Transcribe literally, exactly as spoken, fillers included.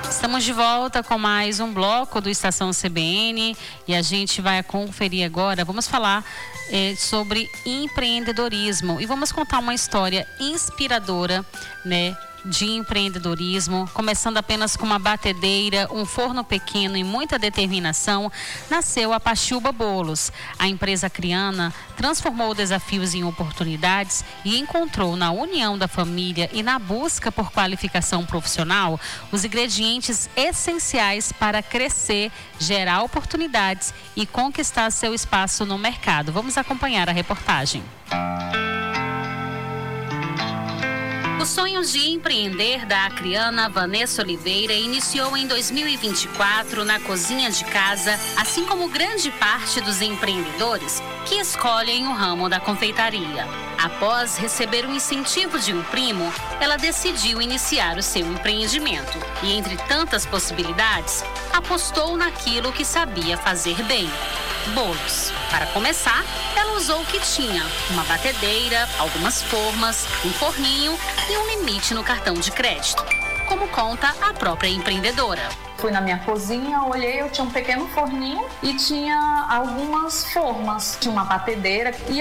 Estamos de volta com mais um bloco do Estação C B N e a gente vai conferir agora, vamos falar eh, sobre empreendedorismo e vamos contar uma história inspiradora, né, de empreendedorismo. Começando apenas com uma batedeira, um forno pequeno e muita determinação, nasceu a Pachuba Bolos. A empresa criana transformou desafios em oportunidades e encontrou na união da família e na busca por qualificação profissional os ingredientes essenciais para crescer, gerar oportunidades e conquistar seu espaço no mercado. Vamos acompanhar a reportagem. O sonho de empreender da acriana Vanessa Oliveira iniciou em dois mil e vinte e quatro na cozinha de casa, assim como grande parte dos empreendedores que escolhem o ramo da confeitaria. Após receber o incentivo de um primo, ela decidiu iniciar o seu empreendimento e, entre tantas possibilidades, apostou naquilo que sabia fazer bem: bolos. Para começar, ela usou o que tinha: uma batedeira, algumas formas, um forninho e um limite no cartão de crédito, como conta a própria empreendedora. Fui na minha cozinha, olhei, eu tinha um pequeno forninho e tinha algumas formas. Tinha uma batedeira e